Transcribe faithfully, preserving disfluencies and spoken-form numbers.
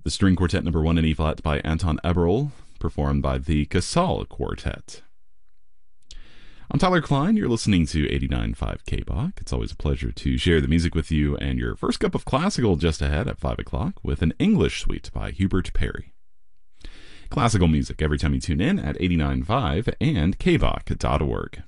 The string quartet number one in E flat by Anton Eberl, performed by the Casal Quartet. I'm Tyler Klein. You're listening to eighty-nine point five K B O C. It's always a pleasure to share the music with you, and your first cup of classical just ahead at five o'clock with an English suite by Hubert Perry. Classical music every time you tune in at eighty-nine point five and K B O C dot org.